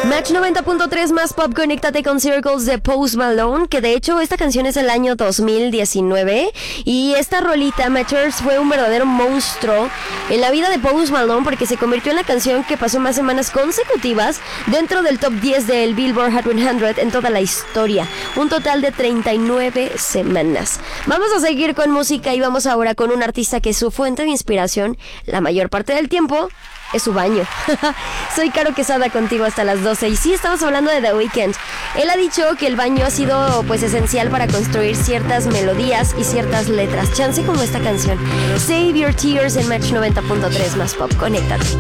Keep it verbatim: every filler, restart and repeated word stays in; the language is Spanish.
Match noventa punto tres más pop, conéctate con Circles de Post Malone, que de hecho esta canción es del año dos mil diecinueve y esta rolita, Matchers, fue un verdadero monstruo en la vida de Post Malone porque se convirtió en la canción que pasó más semanas consecutivas dentro del top diez del Billboard Hot cien en toda la historia, un total de treinta y nueve semanas. Vamos a seguir con música y vamos ahora con un artista que su fuente de inspiración la mayor parte del tiempo es su baño. Soy Caro Quesada contigo hasta las doce. Y sí, estamos hablando de The Weeknd. Él ha dicho que el baño ha sido pues esencial para construir ciertas melodías y ciertas letras. Chance como esta canción. Save Your Tears en Match noventa punto tres más pop. Conéctate.